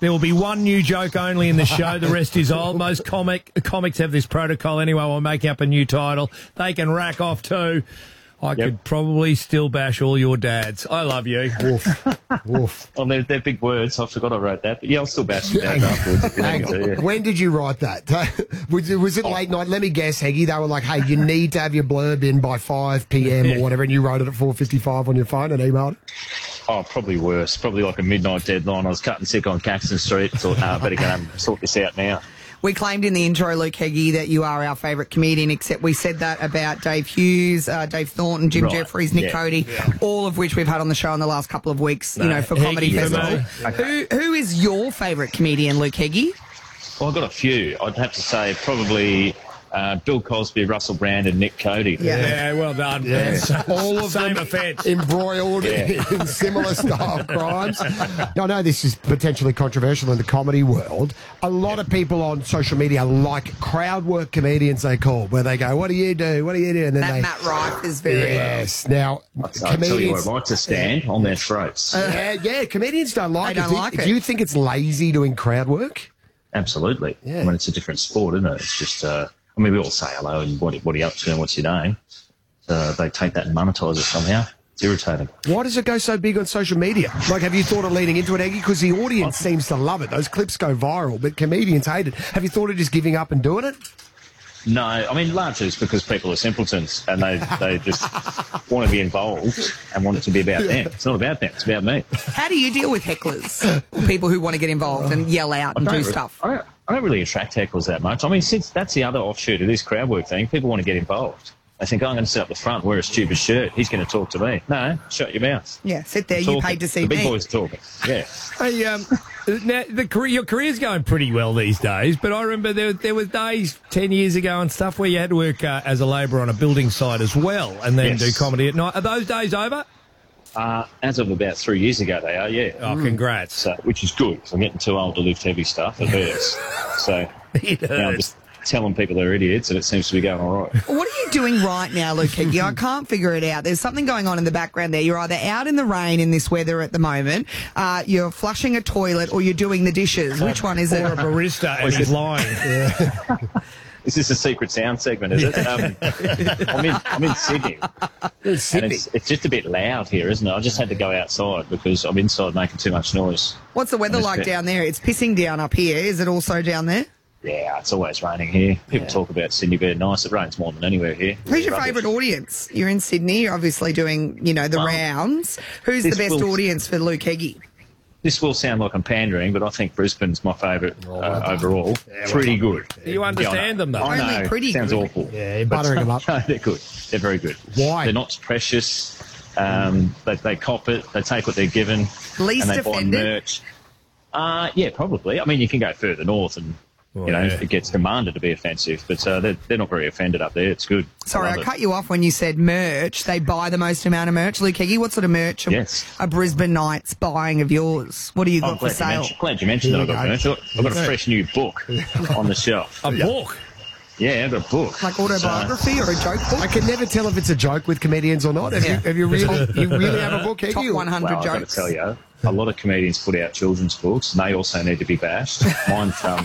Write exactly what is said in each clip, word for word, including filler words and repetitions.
There will be one new joke only in the show. The rest is old. Most comic comics have this protocol anyway while making up a new title. They can rack off too. I yep. could probably still bash all your dads. I love you. Woof. Woof. Well, they're, they're big words. I forgot I wrote that. But yeah, I'll still bash your dads afterwards. Hang, to, yeah. When did you write that? was, it, was it late night? Let me guess, Heggie. They were like, hey, you need to have your blurb in by five p.m. or whatever, and you wrote it at four fifty-five on your phone and emailed it? Oh, probably worse. Probably like a midnight deadline. I was cutting sick on Caxton Street. Thought, no, I better go and sort this out now. We claimed in the intro, Luke Heggie, that you are our favourite comedian, except we said that about Dave Hughes, uh, Dave Thornton, Jim right. Jeffries, Nick yeah. Cody, yeah. all of which we've had on the show in the last couple of weeks, no, you know, for Heggie Comedy Festival. Okay. Who, who is your favourite comedian, Luke Heggie? Well, I've got a few. I'd have to say probably uh, Bill Cosby, Russell Brand and Nick Cody. Yeah, yeah well done. Yeah. All of Same them offence. Embroiled yeah. in similar style crimes. Now, I know this is potentially controversial in the comedy world. A lot yeah. of people on social media like crowd work comedians, they call, where they go, what do you do? What do you do? And then that they, Matt Rife is very... Yes. Now, I'll comedians... tell you what, I like to stand on their throats. Uh, yeah, yeah, comedians don't like they it. Don't like do, it. Do you think it's lazy doing crowd work? Absolutely. Yeah. I mean, it's a different sport, isn't it? It's just... Uh, I mean, we all say hello and what, what are you up to and what's your name? Uh, they take that and monetise it somehow. It's irritating. Why does it go so big on social media? Like, have you thought of leading into it, Eggie? Because the audience seems to love it. Those clips go viral, but comedians hate it. Have you thought of just giving up and doing it? No, I mean, largely it's because people are simpletons and they, they just want to be involved and want it to be about them. It's not about them, it's about me. How do you deal with hecklers? People who want to get involved and yell out and do re- stuff? I don't, I don't really attract hecklers that much. I mean, since that's the other offshoot of this crowd work thing, people want to get involved. They think, oh, I'm going to sit up the front, wear a stupid shirt, he's going to talk to me. No, shut your mouth. Yeah, sit there, Talking. you paid to see the big me. big boys are talking, yeah. Hey, um, now, the career, your career's going pretty well these days, but I remember there, there were days ten years ago and stuff where you had to work uh, as a labourer on a building site as well and then yes. do comedy at night. Are those days over? Uh, as of about three years ago, they are, yeah. Oh, congrats. So, which is good, 'cause I'm getting too old to lift heavy stuff. It hurts. So it hurts. Now I'm just telling people they're idiots, and it seems to be going all right. What are you doing right now, Luke Heggie? I can't figure it out. There's something going on in the background there. You're either out in the rain in this weather at the moment, uh, you're flushing a toilet, or you're doing the dishes. Which one is it? Or a barista, and he's lying. Yeah. Is this a secret sound segment, is it? Um, I'm, in, I'm in Sydney. In Sydney. And it's, it's just a bit loud here, isn't it? I just had to go outside because I'm inside making too much noise. What's the weather like down there? It's pissing down up here. Is it also down there? Yeah, it's always raining here. People yeah. talk about Sydney being nice. It rains more than anywhere here. Who's your favourite audience? You're in Sydney. You're obviously doing, you know, the um, rounds. Who's the best will, audience for Luke Heggie? This will sound like I'm pandering, but I think Brisbane's my favourite oh, uh, overall. Yeah, pretty well, good. You understand yeah, them, though. I know. Only pretty sounds good. awful. Yeah, you're buttering them up. No, they're good. They're very good. Why? They're not precious. Um, they, they cop it. They take what they're given. Least and they offended? buy merch. Uh, yeah, probably. I mean, you can go further north and... Oh, you know, yeah. it gets demanded to be offensive, but uh, they're, they're not very offended up there. It's good. Sorry, I, I cut you off when you said merch. They buy the most amount of merch. Luke Heggie, what sort of merch are, yes. are Brisbane Knights buying of yours? What do you got I'm for glad sale? You mentioned, glad you mentioned that I've got merch. I've got a fresh new book on the shelf. A book? Yeah, I've got a book. Like autobiography so, or a joke book? I can never tell if it's a joke with comedians or not. Have, yeah. you, have you really you really have a book, Heggie? Top one hundred well, jokes. I've got to tell you, a lot of comedians put out children's books, and they also need to be bashed. Mine's... Um,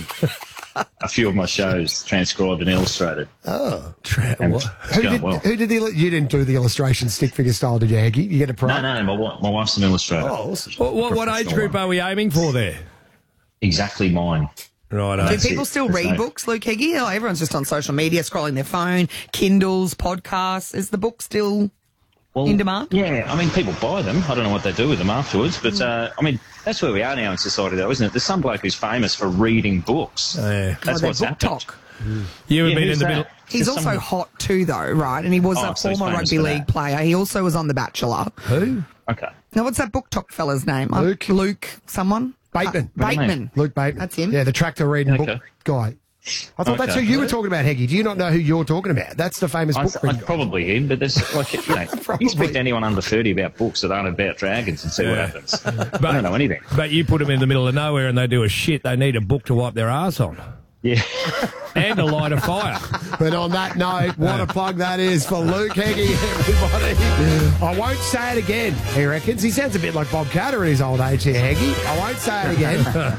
a few of my shows transcribed and illustrated. Oh. Tra- and who, did, well. who did the... You didn't do the illustration stick figure style, did you, Heggie? You get a prize? No, no, my, my wife's an illustrator. Oh, awesome. What, what, what age group are we aiming for there? Exactly mine. Right. Do people it. still There's read no... books, Luke Heggie? Oh, everyone's just on social media, scrolling their phone, Kindles, podcasts. Is the book still... Well, in demand? Yeah, I mean, people buy them. I don't know what they do with them afterwards, but, uh, I mean, that's where we are now in society, though, isn't it? There's some bloke who's famous for reading books. Oh, yeah. That's oh, what's book happened. Talk. You have yeah, been in the that? middle... He's Just also someone... hot too, though, right? And he was oh, a so former rugby league that. player. He also was on The Bachelor. Who? Okay. Now, what's that book talk fella's name? Luke. Uh, Luke someone? Bateman. Uh, Bateman. Luke Bateman. That's him? Yeah, the tractor reading okay. book guy. I thought okay. that's who you were talking about, Heggie. Do you not know who you're talking about? That's the famous I, book I, reader. probably him, but there's like, you know, you speak to anyone under thirty about books that aren't about dragons and see yeah. what happens. But, I don't know anything. But you put them in the middle of nowhere and they do a shit. They need a book to wipe their arse on. Yeah. And to light a fire. But on that note, what a plug that is for Luke Heggie, everybody. I won't say it again, he reckons. He sounds a bit like Bob Catter in his old age here, Heggie. I won't say it again.